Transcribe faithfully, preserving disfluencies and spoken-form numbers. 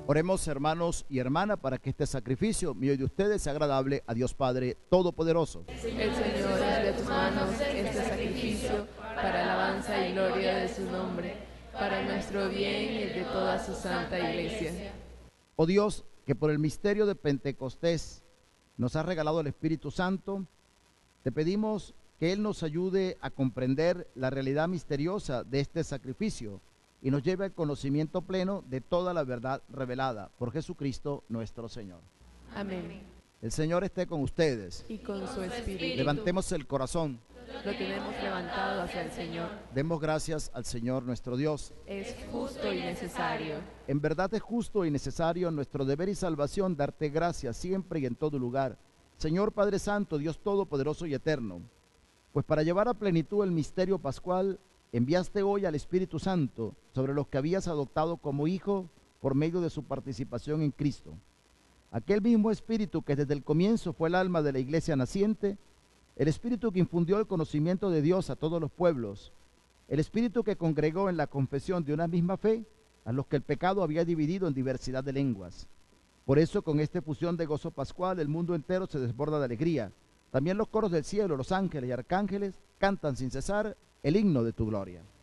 Oremos, hermanos y hermanas, para que este sacrificio mío y de ustedes sea agradable a Dios Padre Todopoderoso. El Señor es de tus manos este sacrificio para alabanza y gloria de su nombre, para nuestro bien y el de toda su santa iglesia. Oh Dios, que por el misterio de Pentecostés nos has regalado el Espíritu Santo, te pedimos que Él nos ayude a comprender la realidad misteriosa de este sacrificio y nos lleve al conocimiento pleno de toda la verdad revelada por Jesucristo nuestro Señor. Amén. El Señor esté con ustedes. Y con su espíritu. Levantemos el corazón. Lo tenemos levantado hacia el Señor. Demos gracias al Señor nuestro Dios. Es justo y necesario. En verdad es justo y necesario, nuestro deber y salvación, darte gracias siempre y en todo lugar, Señor Padre Santo, Dios Todopoderoso y Eterno. Pues para llevar a plenitud el misterio pascual, enviaste hoy al Espíritu Santo sobre los que habías adoptado como hijo por medio de su participación en Cristo. Aquel mismo Espíritu que desde el comienzo fue el alma de la iglesia naciente, el Espíritu que infundió el conocimiento de Dios a todos los pueblos, el Espíritu que congregó en la confesión de una misma fe a los que el pecado había dividido en diversidad de lenguas. Por eso, con esta efusión de gozo pascual, el mundo entero se desborda de alegría. También los coros del cielo, los ángeles y arcángeles cantan sin cesar el himno de tu gloria.